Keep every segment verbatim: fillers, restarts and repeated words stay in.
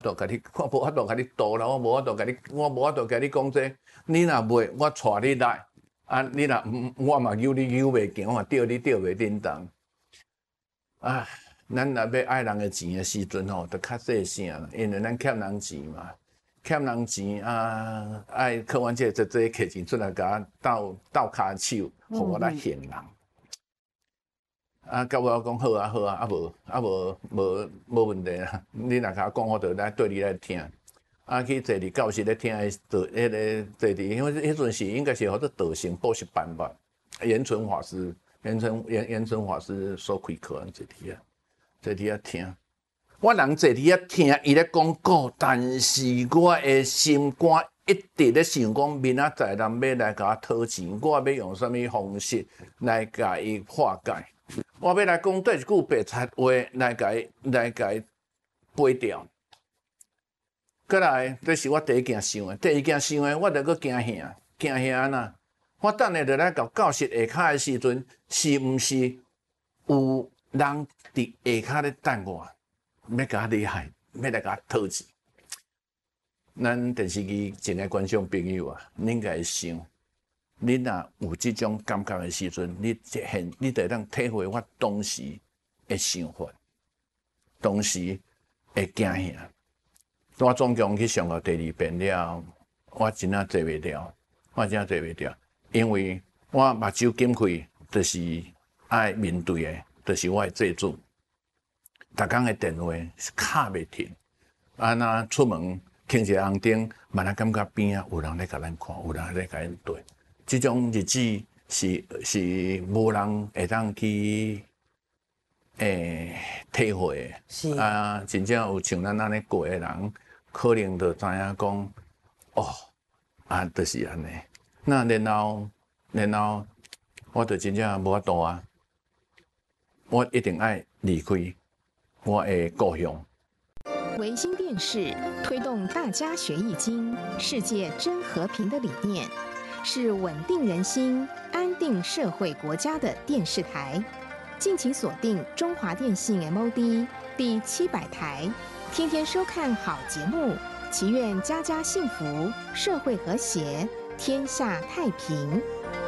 度甲你，我无法度甲你度啦，我无法度甲你，我无法度甲你讲这，你若袂，我带你来，啊，你若我嘛扭你扭袂行，我嘛吊你吊袂叮当。啊，咱若要爱人的钱的时阵吼，就较细声啦，因为咱欠人钱嘛，欠人钱啊，爱靠阮这这这摕钱出来甲我斗斗骹手，互我来还人。啊，甲我讲好啊好啊，啊无啊无无无问题啦。你若甲我讲，我就来对你来听。啊，去坐伫教室咧听迄道迄个坐伫，因为迄阵是应该是叫做道行补习班吧。严纯法师，严纯严严纯法师所开课，坐伫啊，坐伫啊听。我人坐伫啊听，伊咧讲古，但是我的心肝一直咧想讲，明仔载人要来甲我讨钱，我要用啥物方式来甲伊化解？我要来讲对一句白贼话来甲伊来甲伊背掉。过来，这是我第一件想的。第二件想的，我着搁惊吓，惊吓呐！我等下着来到教室下骹的时阵，是毋是有人伫下骹咧等我，要甲我厉害，要来甲我讨钱？咱电视机前个观众朋友啊，你应该想。你若有即种感觉的时阵，你现你得当体会我当时的想法，当时的惊吓。我总共去上到第二遍了，我真正坐袂了，我真正坐袂了，因为我目睭紧开，就是爱面对的，就是我的祭主。逐工的电话是敲袂停，啊，若出门听一个红灯，慢慢感觉边啊有人咧甲咱看，有人咧甲咱对。这种日子是是无人会当去诶、欸、体会的，是啊，真正有像咱安尼过的人，可能就知影讲，哦，啊，就是安尼。那然后然后，我就真正无法度啊，我一定爱离开我的故乡。 维新电视推动大家学易经、世界真和平的理念。是稳定人心、安定社会国家的电视台，敬请锁定中华电信 M O D 第七百台，天天收看好节目，祈愿家家幸福，社会和谐，天下太平。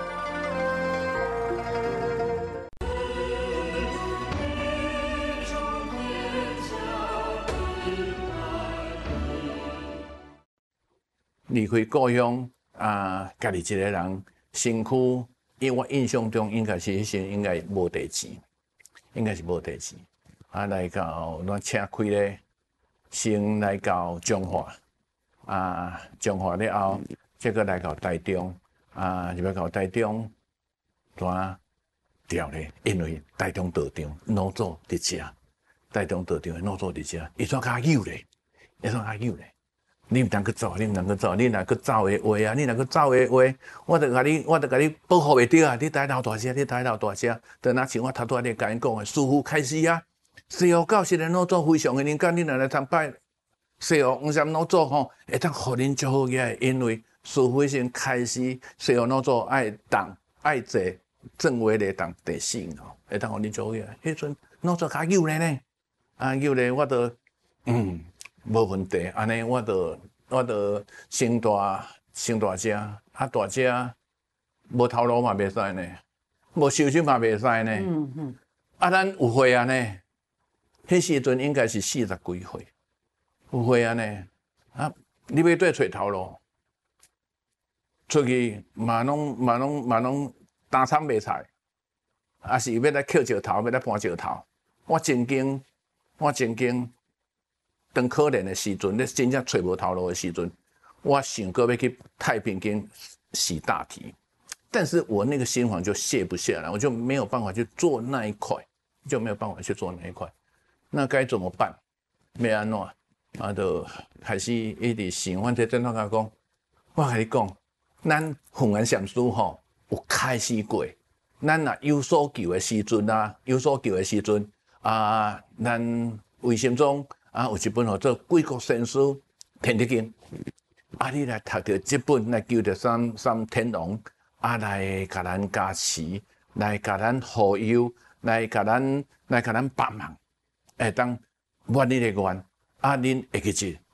离开故乡。啊，家己一个人，身躯，因为我印象中应该是迄时应该无地钱，应该是无地钱。啊，来到咱车开咧，先来到彰化，啊，彰化了后，再个来到台中，啊，入要到台中，怎调咧？因为台中道场老早伫遮，台中道场老早伫遮，伊怎较有咧？伊怎较有咧？你毋通去走，你毋通去走，你若去走的话啊，你若去走的话，我着甲你，我着甲你保护袂着啊！你台头大声，你台头大声，就若像我头拄仔咧甲因讲的，师父开始啊，西湖教室的老祖非常的灵感，你若来参拜西湖黄山老祖吼，会当互恁足好个，因为师父先开始西湖老祖爱动爱坐正位咧动第四吼，会当互恁足好个。迄阵老祖较有咧呢，啊有咧，我着嗯。无问题，安尼我着我着生大生大只，啊大只无头路嘛袂使呢，无手手嘛袂使呢。嗯嗯。啊，咱有岁啊呢，迄时阵应该是四十几岁，有岁啊呢。啊，你要对找头路，出去嘛拢嘛拢嘛拢打惨卖菜，啊是要来捡石头，要来搬石头。我曾经，我曾经。当可怜的时阵，你真正找无头路的时阵，我想过要去太平间洗大体，但是我那个心房就卸不下来，我就没有办法去做那一块，就没有办法去做那一块。那该怎么办？要安怎？啊，就开始一直想。阮这正头甲讲，我甲你讲，咱凤安禅师吼有开始过，咱若有所求的时阵啊，有所求的时阵啊，咱为心中。啊，有一本叫做《贵国sen书》天地经，啊，你来读着这本来求着三三天王，啊，来甲咱加持，来甲咱护佑，来甲咱来甲咱帮忙，会当愿你的愿，啊，恁会记住，